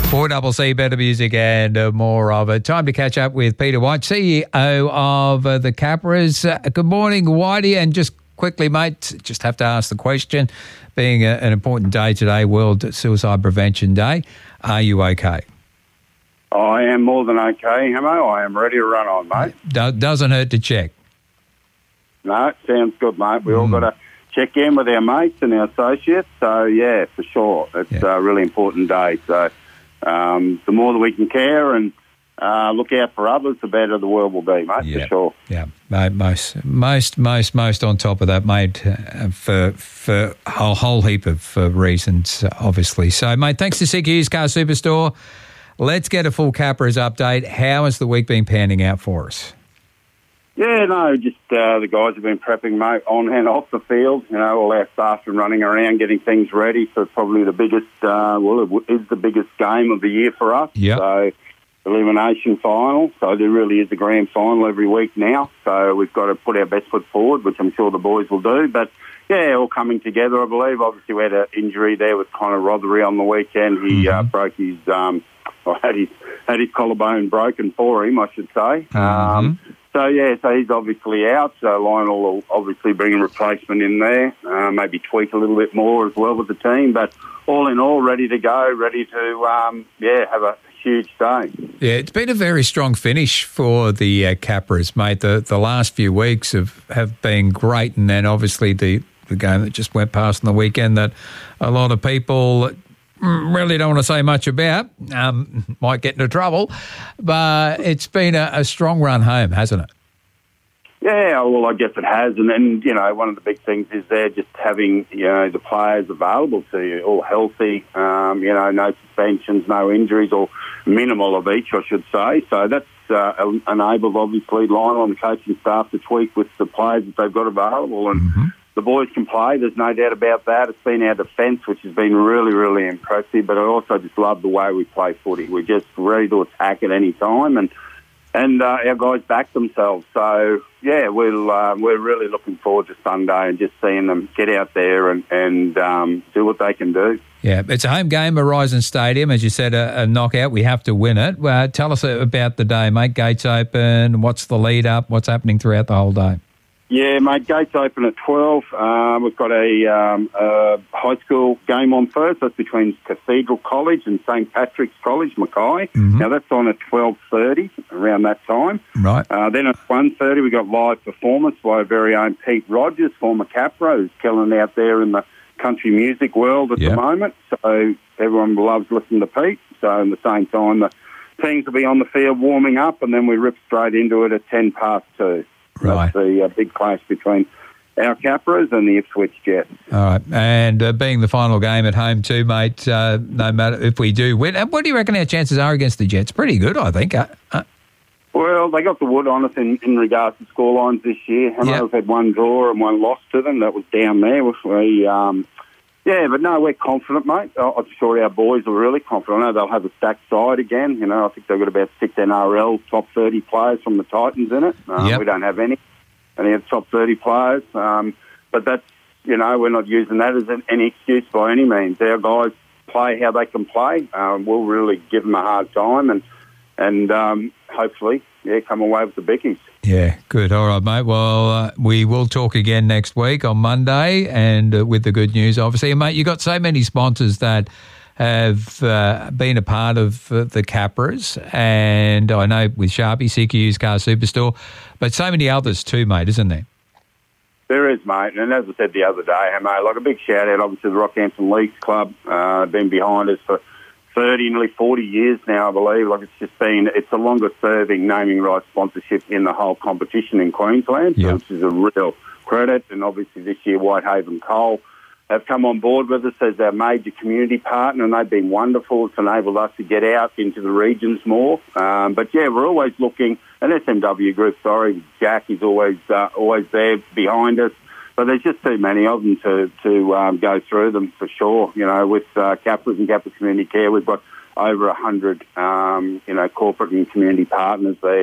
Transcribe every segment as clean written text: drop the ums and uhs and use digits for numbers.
4CC, better music and more of it. Time to catch up with Peter White, CEO of the Capras. Good morning, Whitey. And just quickly, mate, just have to ask the question, being an important day today, World Suicide Prevention Day, are you okay? I am more than okay, Hamo. I am ready to run on, mate. Doesn't hurt to check. No, sounds good, mate. We all got to check in with our mates and our associates. So, yeah, for sure. It's a really important day. So the more that we can care and look out for others, the better the world will be, mate, for sure. Yeah, mate, most on top of that, mate, for a whole heap of reasons, obviously. So, mate, thanks to Sick Used Car Superstore. Let's get a full Capras update. How has the week been panning out for us? Yeah, no, just the guys have been prepping, mate, on and off the field. You know, all our staff have been running around getting things ready for probably the biggest, it is the biggest game of the year for us. Yep. So, elimination final. So there really is a grand final every week now. So we've got to put our best foot forward, which I'm sure the boys will do. But, yeah, all coming together, I believe. Obviously, we had an injury there with Connor Rothery on the weekend. He broke his... had his collarbone broken for him, I should say. So he's obviously out. So Lionel will obviously bring a replacement in there, maybe tweak a little bit more as well with the team. But all in all, ready to go, ready to, have a huge day. Yeah, it's been a very strong finish for the Capras, mate. The last few weeks have been great, and then obviously the game that just went past on the weekend that a lot of people really don't want to say much about, might get into trouble, but it's been a strong run home, hasn't it? Yeah, well, I guess it has. And then, one of the big things is they're just having, the players available to you, all healthy, no suspensions, no injuries, or minimal of each, I should say. So that's enabled, obviously, Lionel and the coaching staff to tweak with the players that they've got available. And the boys can play, there's no doubt about that. It's been our defence, which has been really, really impressive, but I also just love the way we play footy. We're just ready to attack at any time, and our guys back themselves. So, yeah, we're really looking forward to Sunday and just seeing them get out there and do what they can do. Yeah, it's a home game, Horizon Stadium. As you said, a knockout. We have to win it. Tell us about the day, mate. Gates open. What's the lead up? What's happening throughout the whole day? Yeah, mate, gates open at 12. We've got a high school game on first. That's between Cathedral College and St. Patrick's College, Mackay. Now, that's on at 12:30, around that time. Right. Then at 1:30, we've got live performance by our very own Pete Rogers, former Capra, who's killing out there in the country music world at the moment. So everyone loves listening to Pete. So at the same time, the teams will be on the field warming up, and then we rip straight into it at 2:10. Right. That's the big clash between our Capras and the Ipswich Jets. All right. And being the final game at home too, mate, no matter if we do win, what do you reckon our chances are against the Jets? Pretty good, I think. Well, they got the wood on us in regards to scorelines this year. We've had one draw and one loss to them. That was down there. But no, we're confident, mate. I'm sure our boys are really confident. I know they'll have a stacked side again. I think they've got about 6 NRL top 30 players from the Titans in it. We don't have any of top 30 players. But that's, we're not using that as any excuse by any means. Our guys play how they can play. We'll really give them a hard time and hopefully, come away with the bickies. Yeah, good. All right, mate. Well, we will talk again next week on Monday and with the good news, obviously. And, mate, you've got so many sponsors that have been a part of the Capras, and I know with Sharpie, Sick Used Car Superstore, but so many others too, mate, isn't there? There is, mate. And as I said the other day, mate, like a big shout-out, obviously, to the Rockhampton Leagues Club, been behind us for 30, nearly 40 years now, I believe. It's the longest serving naming rights sponsorship in the whole competition in Queensland, which is a real credit. And obviously this year, Whitehaven Coal have come on board with us as our major community partner, and they've been wonderful. It's enabled us to get out into the regions more. We're always looking, and SMW Group, Jack is always there behind us. But there's just too many of them to go through them for sure. With Capras and Capras Community Care, we've got over 100, corporate and community partners there.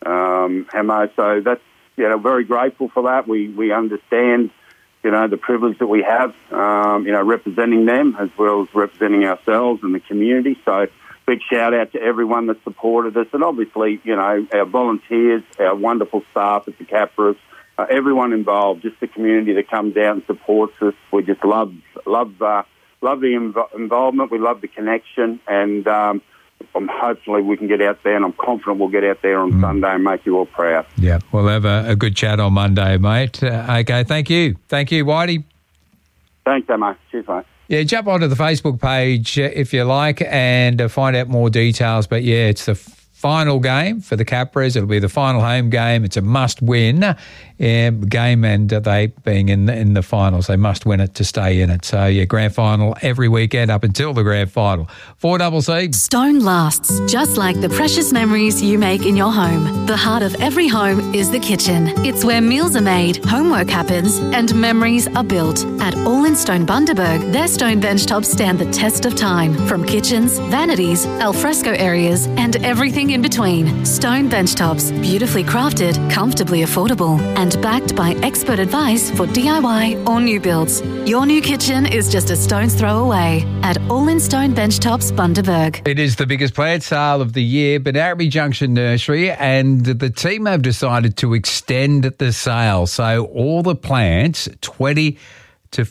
So that's, very grateful for that. We understand, the privilege that we have, representing them as well as representing ourselves and the community. So big shout out to everyone that supported us, and obviously, our volunteers, our wonderful staff at the Capras, everyone involved, just the community that comes out and supports us. We just love the involvement. We love the connection, and hopefully we can get out there, and I'm confident we'll get out there on Sunday and make you all proud. Yeah, we'll have a good chat on Monday, mate. Okay, thank you. Thank you, Whitey. Thanks, mate. Cheers, mate. Yeah, jump onto the Facebook page if you like and find out more details. But, yeah, it's the final game for the Capras. It'll be the final home game. It's a must-win game, and they being in the finals, they must win it to stay in it. So, yeah, grand final every weekend up until the grand final. 4CC. Stone lasts, just like the precious memories you make in your home. The heart of every home is the kitchen. It's where meals are made, homework happens, and memories are built. At All in Stone Bundaberg, their stone benchtops stand the test of time. From kitchens, vanities, alfresco areas, and everything in between. Stone benchtops, beautifully crafted, comfortably affordable, and backed by expert advice for DIY or new builds. Your new kitchen is just a stone's throw away at All in Stone Benchtops, Bundaberg. It is the biggest plant sale of the year, Benarabi Junction Nursery, and the team have decided to extend the sale. So all the plants, 20 to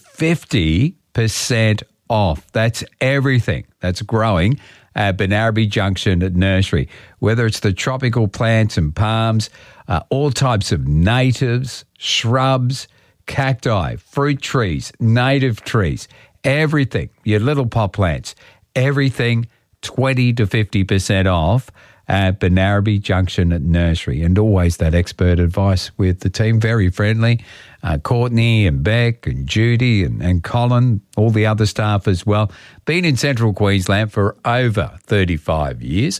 50% off. That's everything that's growing at Benarabi Junction Nursery, whether it's the tropical plants and palms, all types of natives, shrubs, cacti, fruit trees, native trees, everything, your little pot plants, everything 20 to 50% off at Benarabi Junction Nursery. And always that expert advice with the team, very friendly. Courtney and Beck and Judy and Colin, all the other staff as well. Been in Central Queensland for over 35 years.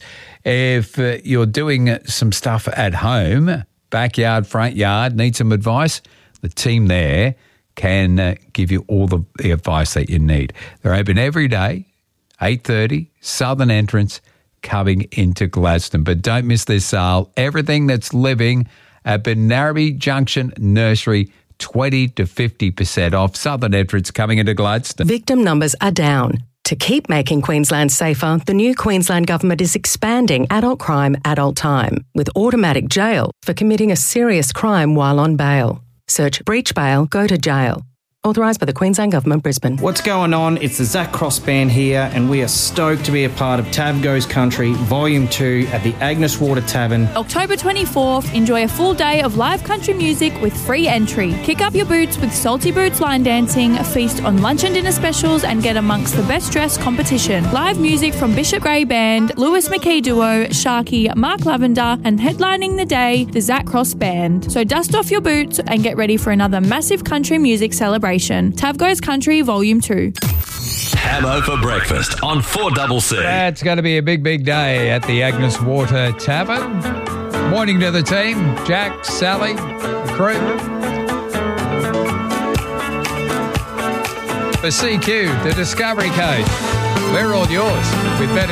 If you're doing some stuff at home, backyard, front yard, need some advice, the team there can give you all the advice that you need. They're open every day, 8:30, southern entrance, coming into Gladstone. But don't miss this sale. Everything that's living at Benarabi Junction Nursery, 20 to 50% off. Southern entrance coming into Gladstone. Victim numbers are down. To keep making Queensland safer, the new Queensland Government is expanding adult crime, adult time, with automatic jail for committing a serious crime while on bail. Search breach bail, go to jail. Authorised by the Queensland Government, Brisbane. What's going on? It's the Zach Cross Band here, and we are stoked to be a part of Tab Goes Country Volume 2 at the Agnes Water Tavern. October 24th, enjoy a full day of live country music with free entry. Kick up your boots with Salty Boots line dancing, feast on lunch and dinner specials, and get amongst the best dressed competition. Live music from Bishop Gray Band, Lewis McKee Duo, Sharky, Mark Lavender, and headlining the day, the Zach Cross Band. So dust off your boots and get ready for another massive country music celebration. Tab Goes Country Volume 2. Hamo for breakfast on 4CC. It's going to be a big, big day at the Agnes Water Tavern. Morning to the team, Jack, Sally, the crew. For CQ, the Discovery Code. We're all yours with better